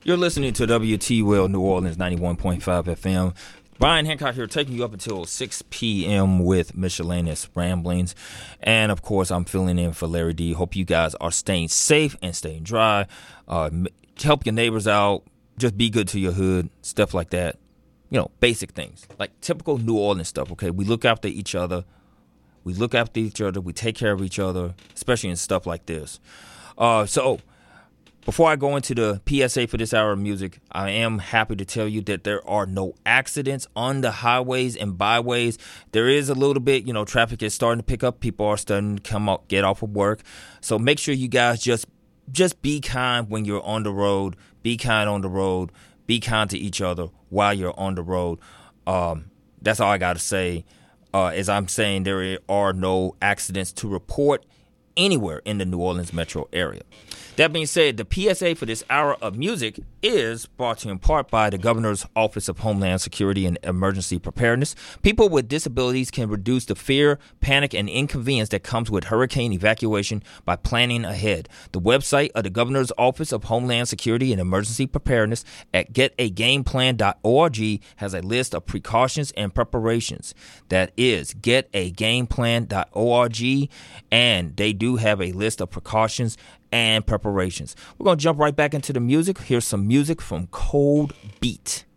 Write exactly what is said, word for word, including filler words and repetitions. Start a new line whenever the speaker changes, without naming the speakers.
You're listening to W T Well New Orleans ninety-one point five F M. Brian Hancock here, taking you up until six p.m. with miscellaneous ramblings. And, of course, I'm filling in for Larry D. Hope you guys are staying safe and staying dry. Uh, help your neighbors out. Just be good to your hood, stuff like that. You know, basic things, like typical New Orleans stuff, okay? We look after each other. We look after each other. We take care of each other, especially in stuff like this. Uh, so... Before I go into the P S A for this hour of music, I am happy to tell you that there are no accidents on the highways and byways. There is a little bit, you know, traffic is starting to pick up. People are starting to come out, get off of work. So make sure you guys just just be kind when you're on the road. Be kind on the road. Be kind to each other while you're on the road. Um, that's all I got to say. Uh, as I'm saying, there are no accidents to report anywhere in the New Orleans metro area. That being said, the P S A for this hour of music is brought to you in part by the Governor's Office of Homeland Security and Emergency Preparedness. People with disabilities can reduce the fear, panic, and inconvenience that comes with hurricane evacuation by planning ahead. The website of the Governor's Office of Homeland Security and Emergency Preparedness at get a game plan dot org has a list of precautions and preparations. That is get a game plan dot org, and they do have a list of precautions and preparations. We're going to jump right back into the music. Here's some music from Cold Beat.